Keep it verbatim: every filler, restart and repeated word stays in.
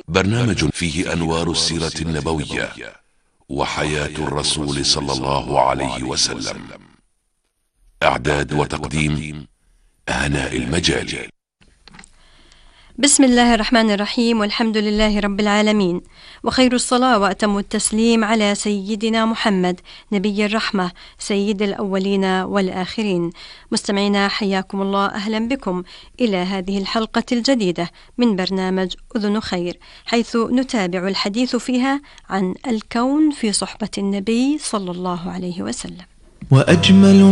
برنامج فيه أنوار السيرة النبوية وحياة الرسول صلى الله عليه وسلم. إعداد وتقديم هناء المجالي. بسم الله الرحمن الرحيم، والحمد لله رب العالمين، وخير الصلاة وأتم التسليم على سيدنا محمد نبي الرحمة سيد الأولين والآخرين. مستمعينا حياكم الله، أهلا بكم إلى هذه الحلقة الجديدة من برنامج أذن خير، حيث نتابع الحديث فيها عن الكون في صحبة النبي صلى الله عليه وسلم. وأجمل